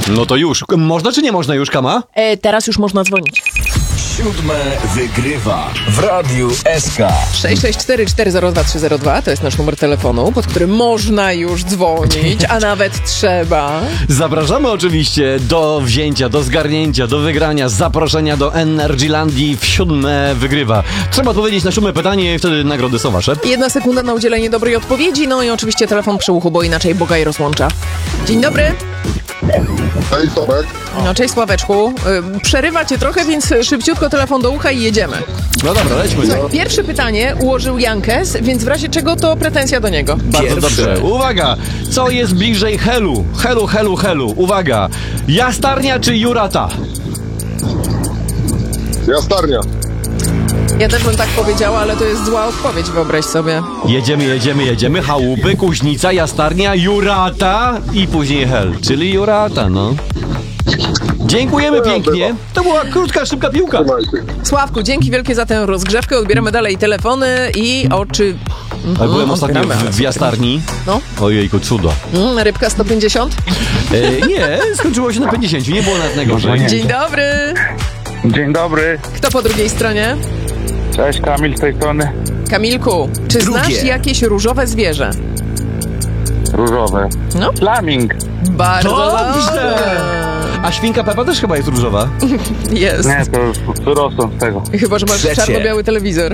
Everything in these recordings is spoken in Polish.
No to już. Można czy nie można już, Kama? Teraz już można dzwonić. 7 wygrywa w Radiu SK. 664-402-302 to jest nasz numer telefonu, pod którym można już dzwonić, a nawet trzeba. Zapraszamy oczywiście do wzięcia, do zgarnięcia, do wygrania, zaproszenia do Energylandii w 7 wygrywa. Trzeba odpowiedzieć na 7 pytanie i wtedy nagrody są wasze. 1 sekunda na udzielenie dobrej odpowiedzi, no i oczywiście telefon przy uchu, bo inaczej Boga i rozłącza. Dzień dobry. Cześć, Tomek. No, cześć Sławeczku. Przerywa cię trochę, więc szybciutko telefon do ucha i jedziemy. No dobra, lećmy. Pierwsze pytanie ułożył Jankes, więc w razie czego to pretensja do niego. Bardzo dobrze. Uwaga! Co jest bliżej Helu? Helu. Uwaga! Jastarnia czy Jurata? Jastarnia. Ja też bym tak powiedziała, ale to jest zła odpowiedź, wyobraź sobie. Jedziemy. Chałupy, Kuźnica, Jastarnia, Jurata i później Hel. Czyli Jurata, no. Dziękujemy pięknie. To była krótka, szybka piłka. Sławku, dzięki wielkie za tę rozgrzewkę. Odbieramy dalej telefony i oczy... A byłem ostatnio w Jastarni. No. Ojejku, cudo. Rybka 150? Nie, skończyło się na 50. Nie było nawet najgorzej. Dzień dobry. Dzień dobry, Kto po drugiej stronie? cześć, Kamil z tej strony. Kamilku, czy znasz jakieś różowe zwierzę? Różowe. No. Flaming. Bardzo Dobrze. A świnka Pepa też chyba jest różowa. Jest. Nie, to rosną z tego. Chyba, że masz czarno-biały telewizor.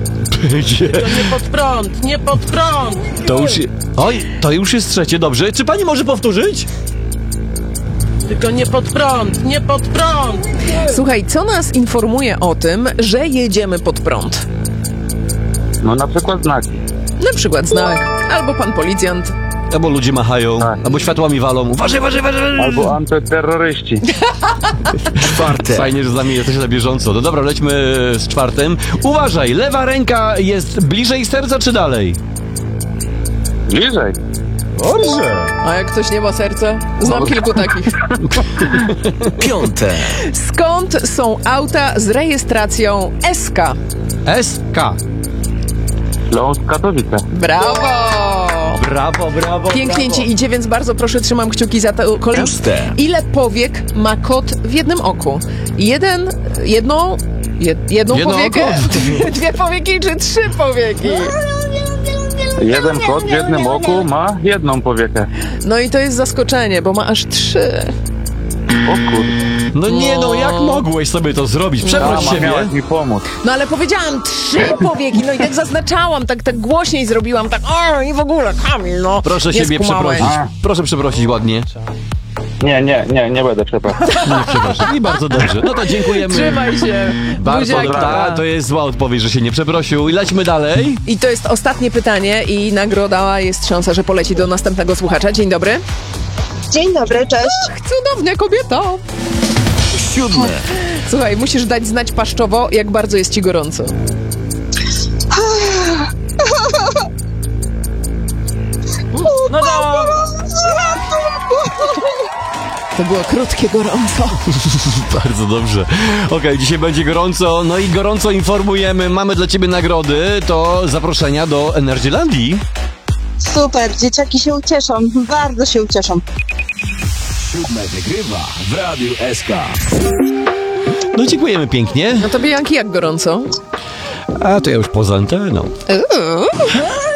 Nie pod prąd! To już jest trzecie, dobrze. Czy pani może powtórzyć? Tylko nie pod prąd! Słuchaj, co nas informuje o tym, że jedziemy pod prąd? No na przykład znaki. Na przykład znak, albo pan policjant. Albo ludzie machają, Tak. albo światłami walą. Uważaj! Albo antyterroryści. Fajnie, że z nami jesteś na bieżąco. No dobra, lećmy z czwartym. Uważaj, lewa ręka jest bliżej serca czy dalej? Bliżej. Dobrze. A jak ktoś nie ma serca? Znam kilku takich. 5 Skąd są auta z rejestracją SK? SK. Śląsk, Katowice. Brawo! Brawo. Pięknie ci idzie, więc bardzo proszę, trzymam kciuki za to kolejne. Puste. Ile powiek ma kot w jednym oku? Jedną powiekę? oko? 2 powieki czy 3 powieki? Jeden kot w jednym oku ma jedną powiekę. No i to jest zaskoczenie, bo ma aż 3. O kurde. No nie no, jak mogłeś sobie to zrobić? Przeproś Mama siebie. miałaś mi pomóc. No ale powiedziałam 3 powieki, no i tak zaznaczałam, tak głośniej zrobiłam, tak i w ogóle, Kamil, no. Proszę nie siebie skumałeś. przeprosić. Proszę przeprosić ładnie. Nie będę przepraszał. Nie przepraszam. I bardzo dobrze. No to dziękujemy. Trzymaj się. Bardzo Buziaki. dobra. To jest zła odpowiedź, że się nie przeprosił. I lećmy dalej. I to jest ostatnie pytanie i nagroda jest szansa, że poleci do następnego słuchacza. Dzień dobry. Dzień dobry, cześć. Cudownia kobieta. 7 Słuchaj, musisz dać znać paszczowo, jak bardzo jest ci gorąco. No dobra! To było krótkie gorąco. Bardzo dobrze. Okej, dzisiaj będzie gorąco. No i gorąco informujemy. Mamy dla ciebie nagrody. To zaproszenia do Energylandii. Super, dzieciaki się ucieszą, bardzo się ucieszą. 7 wygrywa w Radiu SK. No dziękujemy pięknie. No tobie, Janki, jak gorąco? A to ja już poza anteną.